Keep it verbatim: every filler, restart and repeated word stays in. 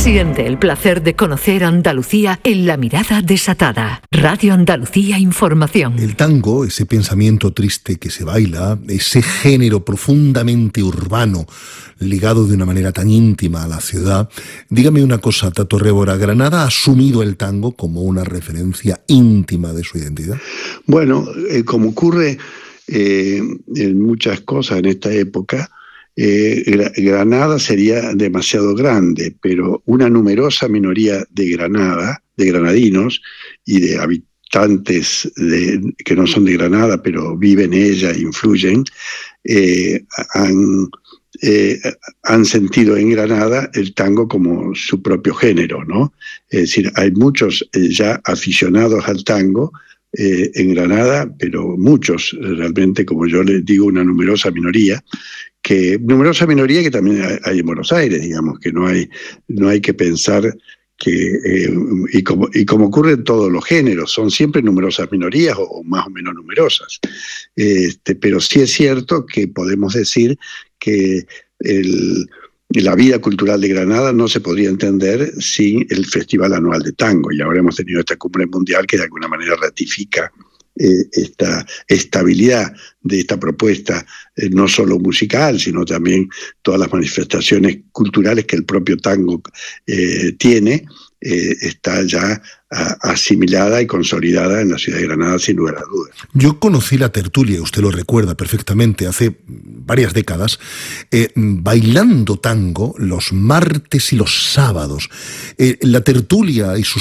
Siente el placer de conocer Andalucía en La Mirada Desatada. Radio Andalucía Información. El tango, ese pensamiento triste que se baila, ese género profundamente urbano, ligado de una manera tan íntima a la ciudad. Dígame una cosa, Tato Révora, ¿Granada ha asumido el tango como una referencia íntima de su identidad? Bueno, eh, como ocurre eh, en muchas cosas en esta época, Eh, Granada sería demasiado grande, pero una numerosa minoría de Granada, de granadinos y de habitantes de, que no son de Granada, pero viven en ella e influyen, eh, han, eh, han sentido en Granada el tango como su propio género, ¿no? Es decir, hay muchos eh, ya aficionados al tango eh, en Granada, pero muchos, realmente, como yo les digo, una numerosa minoría, que numerosa minoría que también hay en Buenos Aires, digamos, que no hay, no hay que pensar que, eh, y, como, y como ocurre en todos los géneros, son siempre numerosas minorías o, o más o menos numerosas. Este, pero sí es cierto que podemos decir que el, la vida cultural de Granada no se podría entender sin el Festival Anual de Tango, y ahora hemos tenido esta cumbre mundial que de alguna manera ratifica Eh, esta estabilidad de esta propuesta, eh, no solo musical, sino también todas las manifestaciones culturales que el propio tango eh, tiene, eh, está ya a, asimilada y consolidada en la ciudad de Granada, sin lugar a dudas. Yo conocí la tertulia, usted lo recuerda perfectamente, hace varias décadas, eh, bailando tango los martes y los sábados. Eh, la tertulia y sus